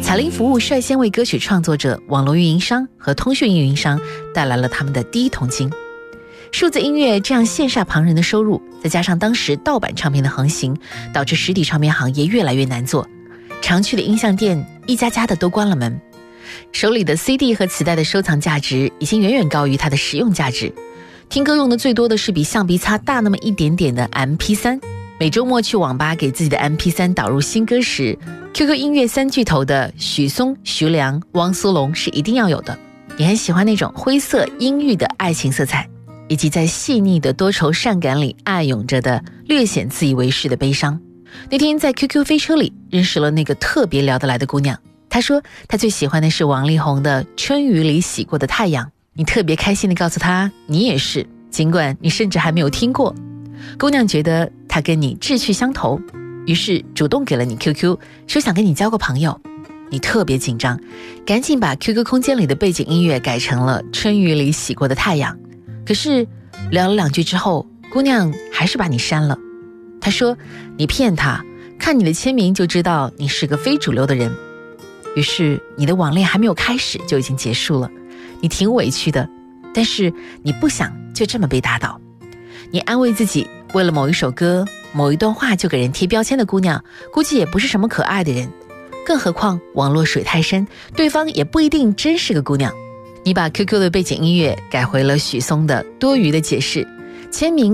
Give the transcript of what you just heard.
彩铃服务率先为歌曲创作者、网络运营商和通讯运营商带来了他们的第一桶金。数字音乐这样羡煞旁人的收入，再加上当时盗版唱片的横行，导致实体唱片行业越来越难做，常去的音像店一家家的都关了门。手里的 CD 和磁带的收藏价值已经远远高于它的实用价值，听歌用的最多的是比橡皮擦大那么一点点的 MP3。每周末去网吧给自己的 MP3 导入新歌时， QQ 音乐三巨头的许嵩、徐良、汪苏泷是一定要有的。也很喜欢那种灰色阴郁的爱情色彩，以及在细腻的多愁善感里暗涌着的略显自以为是的悲伤。那天在 QQ 飞车里认识了那个特别聊得来的姑娘，她说她最喜欢的是王力宏的《春雨里洗过的太阳》，你特别开心地告诉她你也是，尽管你甚至还没有听过。姑娘觉得她跟你志趣相投，于是主动给了你 QQ， 说想跟你交个朋友。你特别紧张，赶紧把 QQ 空间里的背景音乐改成了《春雨里洗过的太阳》。可是聊了2句之后，姑娘还是把你删了。她说你骗她，看你的签名就知道你是个非主流的人。于是你的网恋还没有开始就已经结束了，你挺委屈的，但是你不想就这么被打倒。你安慰自己，为了某一首歌、某一段话就给人贴标签的姑娘，估计也不是什么可爱的人。更何况网络水太深，对方也不一定真是个姑娘。你把 QQ 的背景音乐改回了许嵩的多余的解释，签名